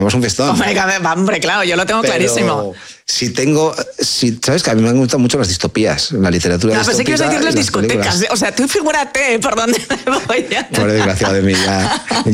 Hacemos un fiestón. Hombre, claro, yo lo tengo clarísimo. Sabes que a mí me han gustado mucho las distopías, la literatura. No, pensé que ibas a decir las discotecas. Películas. O sea, tú figúrate por dónde me voy. Pobre desgraciado de mí, ya